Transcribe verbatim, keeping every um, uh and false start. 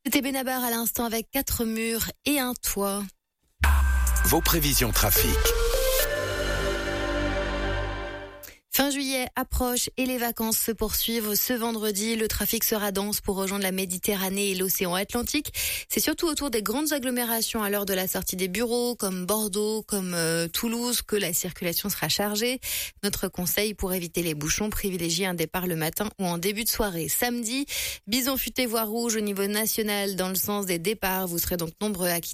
C'était Benabar à l'instant avec quatre murs et un toit. Vos prévisions trafic. Fin juillet approche et les vacances se poursuivent. Ce vendredi, le trafic sera dense pour rejoindre la Méditerranée et l'océan Atlantique. C'est surtout autour des grandes agglomérations à l'heure de la sortie des bureaux, comme Bordeaux, comme euh, Toulouse, que la circulation sera chargée. Notre conseil pour éviter les bouchons, privilégiez un départ le matin ou en début de soirée. Samedi, bison futé voie rouge au niveau national dans le sens des départs. Vous serez donc nombreux à quitter